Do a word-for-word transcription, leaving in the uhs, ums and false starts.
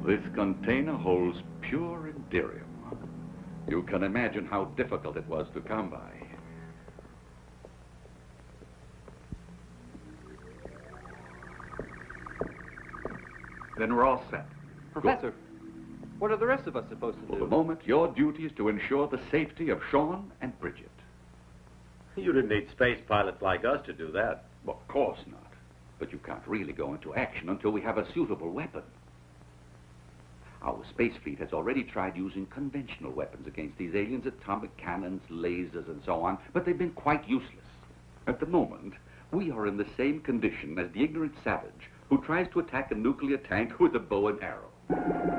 This container holds pure Indirium. You can imagine how difficult it was to come by. Then we're all set. Professor, what are the rest of us supposed to For do? the moment, your duty is to ensure the safety of Sean and Bridget. You didn't need space pilots like us to do that. Well, of course not. But you can't really go into action until we have a suitable weapon. Our space fleet has already tried using conventional weapons against these aliens, atomic cannons, lasers, and so on, but they've been quite useless. At the moment, we are in the same condition as the ignorant savage who tries to attack a nuclear tank with a bow and arrow.